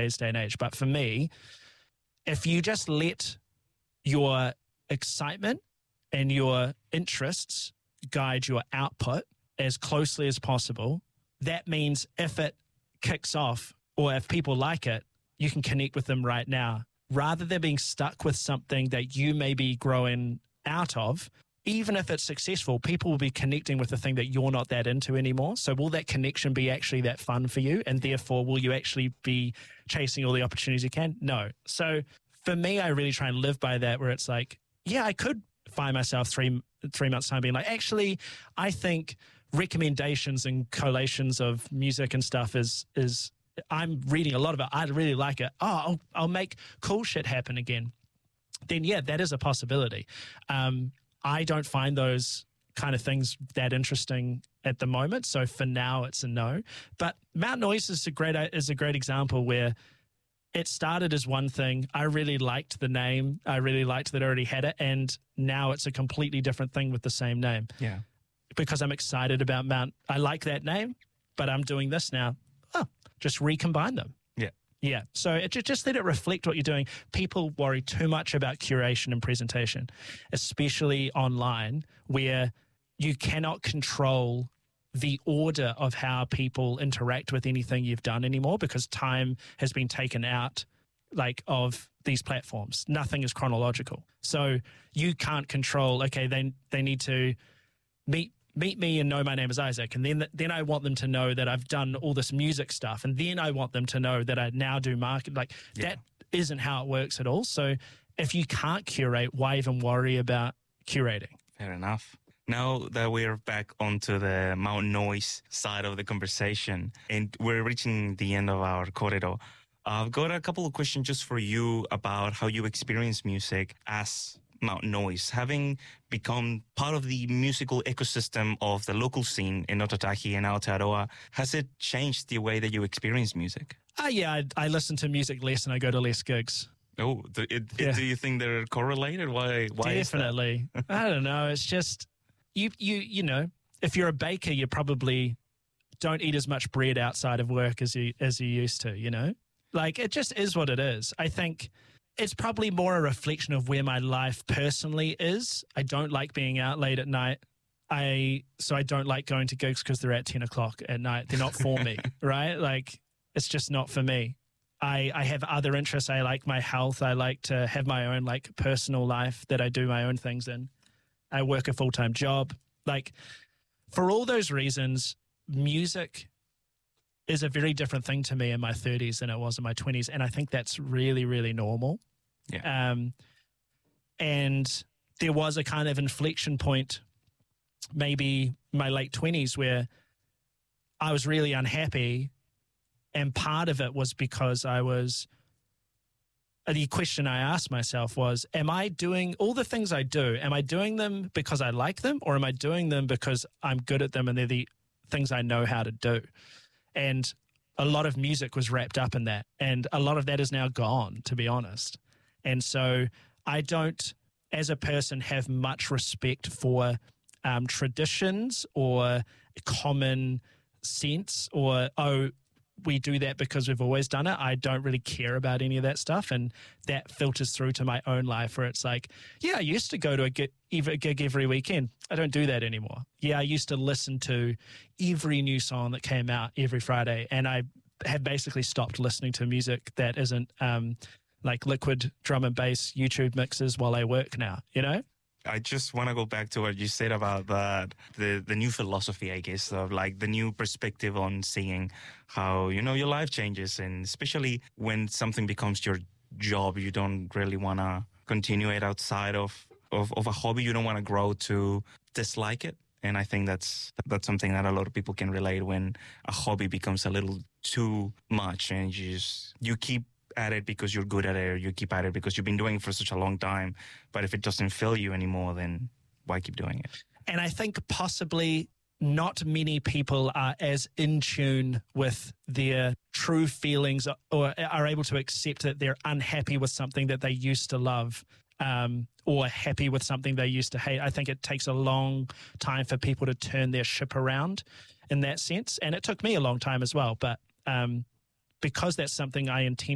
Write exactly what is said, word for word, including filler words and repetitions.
today's day and age. But for me, if you just let your excitement and your interests guide your output as closely as possible, that means if it kicks off or if people like it, you can connect with them right now. Rather than being stuck with something that you may be growing out of, even if it's successful, people will be connecting with the thing that you're not that into anymore. So will that connection be actually that fun for you? And therefore, will you actually be chasing all the opportunities you can? No. So for me, I really try and live by that, where it's like, yeah, I could find myself three three months' time being like, actually, I think recommendations and collations of music and stuff is is I'm reading a lot of it. I really like it. Oh, I'll, I'll make cool shit happen again. Then yeah, that is a possibility. Um, I don't find those kind of things that interesting at the moment. So for now, it's a no. But Mount Noise is a great is a great example where it started as one thing. I really liked the name. I really liked that I already had it. And now it's a completely different thing with the same name. Yeah. Because I'm excited about Mount. I like that name, but I'm doing this now. Oh, just recombine them. Yeah. Yeah. So it, just let it reflect what you're doing. People worry too much about curation and presentation, especially online, where you cannot control the order of how people interact with anything you've done anymore, because time has been taken out like of these platforms. Nothing is chronological. So you can't control, okay, they they need to meet meet me and know my name is Isaac. And then then I want them to know that I've done all this music stuff. And then I want them to know that I now do market. Like yeah. That isn't how it works at all. So if you can't curate, why even worry about curating? Fair enough. Now that we're back onto the Mount Noise side of the conversation and we're reaching the end of our corridor, I've got a couple of questions just for you about how you experience music as Mount Noise, having become part of the musical ecosystem of the local scene in Otatahi and Aotearoa. Has it changed the way that you experience music? Uh, yeah, I, I listen to music less and I go to less gigs. Oh, do, it, yeah. do you think they're correlated? Why? Why Definitely. Is that? I don't know. It's just, you, you, you know, if you're a baker, you probably don't eat as much bread outside of work as you, as you used to, you know? Like, it just is what it is. I think it's probably more a reflection of where my life personally is. I don't like being out late at night. I so I don't like going to gigs because they're at ten o'clock at night. They're not for me, right? Like, it's just not for me. I, I have other interests. I like my health. I like to have my own like personal life that I do my own things in. I work a full-time job. Like, for all those reasons, music is a very different thing to me in my thirties than it was in my twenties. And I think that's really, really normal. Yeah. Um, and there was a kind of inflection point, maybe my late twenties, where I was really unhappy. And part of it was because I was, the question I asked myself was, am I doing all the things I do? Am I doing them because I like them, or am I doing them because I'm good at them and they're the things I know how to do? And a lot of music was wrapped up in that. And a lot of that is now gone, to be honest. And so I don't, as a person, have much respect for um, traditions or common sense or, oh, we do that because we've always done it. I don't really care about any of that stuff. And that filters through to my own life where it's like, yeah, I used to go to a gig, a gig every weekend. I don't do that anymore. Yeah, I used to listen to every new song that came out every Friday. And I have basically stopped listening to music that isn't um, like liquid drum and bass YouTube mixes while I work now, you know? I just want to go back to what you said about that, the, the new philosophy, I guess, of like the new perspective on seeing how, you know, your life changes. And especially when something becomes your job, you don't really want to continue it outside of, of, of a hobby. You don't want to grow to dislike it. And I think that's that's something that a lot of people can relate when a hobby becomes a little too much and you just, you keep at it because you're good at it, or you keep at it because you've been doing it for such a long time. But if it doesn't fill you anymore, then why keep doing it? And I think possibly not many people are as in tune with their true feelings or are able to accept that they're unhappy with something that they used to love, um, or happy with something they used to hate. I think it takes a long time for people to turn their ship around in that sense. And it took me a long time as well. But um, because that's something I intend